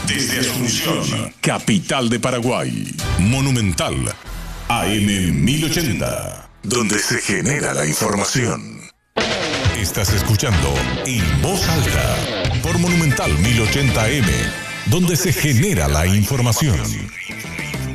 Desde Asunción, capital de Paraguay. Monumental AM 1080, donde se genera la información. Estás escuchando En Voz Alta por Monumental 1080 AM, donde se genera la información.